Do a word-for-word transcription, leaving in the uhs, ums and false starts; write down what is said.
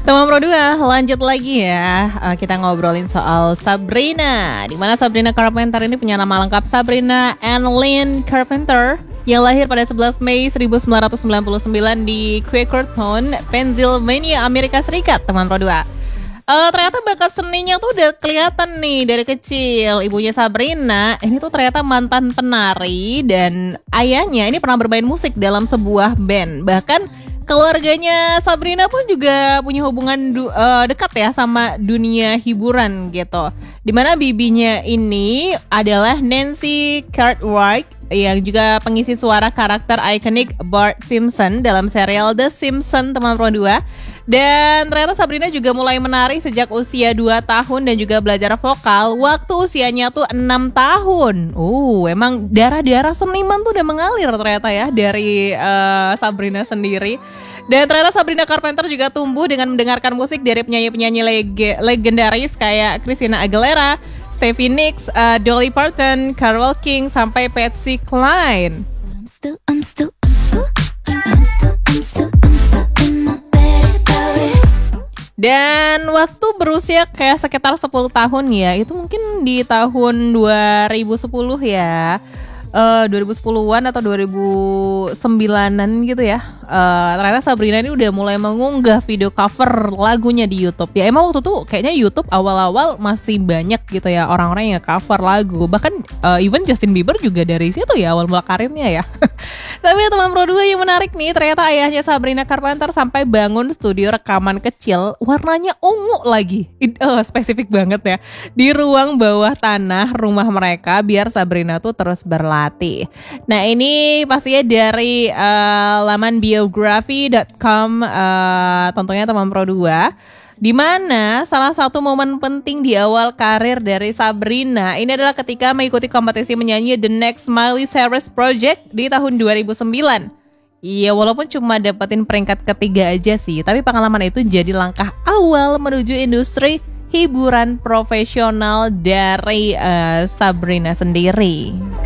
Teman Pro dua, lanjut lagi ya. Uh, kita ngobrolin soal Sabrina. Dimana Sabrina Carpenter ini punya nama lengkap Sabrina Ann Lynn Carpenter, yang lahir pada sebelas Mei seribu sembilan ratus sembilan puluh sembilan di Quakertown, Pennsylvania, Amerika Serikat. Teman Pro dua, Uh, ternyata bakat seninya tuh udah kelihatan nih dari kecil. Ibunya Sabrina ini tuh ternyata mantan penari, dan ayahnya ini pernah bermain musik dalam sebuah band. Bahkan keluarganya Sabrina pun juga punya hubungan du- uh, dekat ya sama dunia hiburan gitu. Dimana bibinya ini adalah Nancy Cartwright, yang juga pengisi suara karakter ikonik Bart Simpson dalam serial The Simpsons, teman Pro dua. Dan ternyata Sabrina juga mulai menari sejak usia dua tahun dan juga belajar vokal waktu usianya tuh enam tahun. Uh, emang darah-darah seniman tuh udah mengalir ternyata ya dari uh, Sabrina sendiri. Dan ternyata Sabrina Carpenter juga tumbuh dengan mendengarkan musik dari penyanyi-penyanyi leg- legendaris kayak Christina Aguilera, Stevie Nicks, uh, Dolly Parton, Carole King, sampai Patsy Cline. I'm still, I'm still, I'm still, I'm still, I'm still, I'm still in my bed about it. Dan waktu berusia kayak sekitar sepuluh tahun ya, itu mungkin di tahun dua ribu sepuluh ya. Uh, dua ribu sepuluhan atau dua ribu sembilanan gitu ya. Uh, ternyata Sabrina ini udah mulai mengunggah video cover lagunya di YouTube. Ya emang waktu itu kayaknya YouTube awal-awal masih banyak gitu ya orang-orang yang cover lagu. Bahkan uh, even Justin Bieber juga dari situ ya awal mula karirnya ya. Tapi ya teman Pro dua, yang menarik nih, ternyata ayahnya Sabrina Carpenter sampai bangun studio rekaman kecil warnanya ungu lagi. Uh, spesifik banget ya. Di ruang bawah tanah rumah mereka biar Sabrina tuh terus berlatih. Nah ini pastinya dari uh, laman biografi dot com, uh, tentunya teman Pro dua, di mana salah satu momen penting di awal karir dari Sabrina ini adalah ketika mengikuti kompetisi menyanyi The Next Miley Cyrus Project di tahun dua ribu sembilan. Iya, walaupun cuma dapetin peringkat ketiga aja sih, tapi pengalaman itu jadi langkah awal menuju industri hiburan profesional dari uh, Sabrina sendiri.